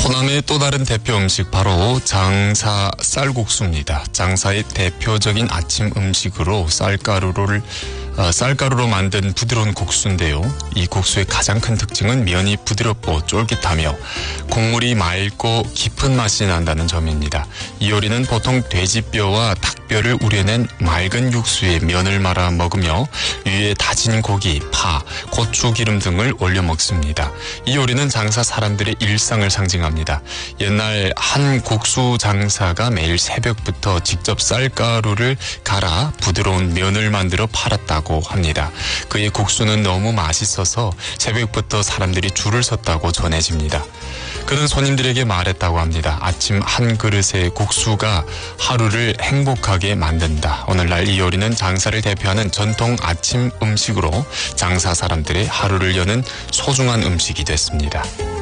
호남의 또 다른 대표 음식 바로 장사 쌀국수입니다. 장사의 대표적인 아침 음식으로 쌀가루로 만든 부드러운 국수인데요. 이 국수의 가장 큰 특징은 면이 부드럽고 쫄깃하며 국물이 맑고 깊은 맛이 난다는 점입니다. 이 요리는 보통 돼지뼈와 닭뼈를 우려낸 맑은 육수에 면을 말아 먹으며 위에 다진 고기, 파, 고추기름 등을 올려 먹습니다. 이 요리는 장사 사람들의 일상을 상징합니다. 옛날 한 국수 장사가 매일 새벽부터 직접 쌀가루를 갈아 부드러운 면을 만들어 팔았다고 합니다. 그의 국수는 너무 맛있어서 새벽부터 사람들이 줄을 섰다고 전해집니다. 그는 손님들에게 말했다고 합니다. 아침 한 그릇의 국수가 하루를 행복하게 만든다. 오늘날 이 요리는 장사를 대표하는 전통 아침 음식으로 장사 사람들의 하루를 여는 소중한 음식이 됐습니다.